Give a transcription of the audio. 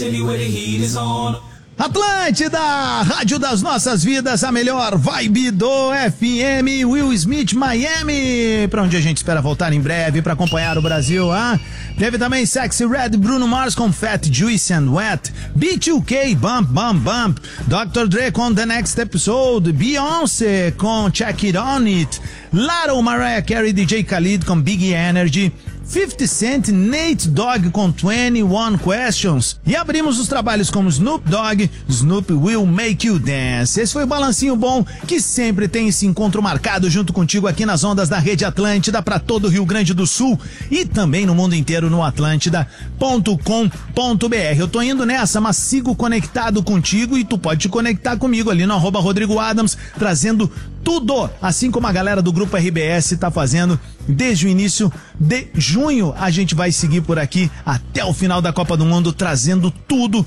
Atlântida, rádio das nossas vidas, a melhor vibe do FM, Will Smith, Miami, pra onde a gente espera voltar em breve pra acompanhar o Brasil, ah? Teve também Sexy Red, Bruno Mars com Fat, Juicy and Wet, B2K, Bump, Bump, Bump, Dr. Dre com The Next Episode, Beyoncé com Check It On It, Latto, Mariah Carey, DJ Khaled com Big Energy, 50 Cent, Nate Dogg com 21 Questions. E abrimos os trabalhos como Snoop Dogg, Snoop Will Make You Dance. Esse foi o balancinho bom que sempre tem esse encontro marcado junto contigo aqui nas ondas da Rede Atlântida para todo o Rio Grande do Sul e também no mundo inteiro no atlântida.com.br. Eu tô indo nessa, mas sigo conectado contigo e tu pode te conectar comigo ali no @Rodrigo Adams, trazendo tudo, assim como a galera do Grupo RBS tá fazendo desde o início de junho. A gente vai seguir por aqui até o final da Copa do Mundo, trazendo tudo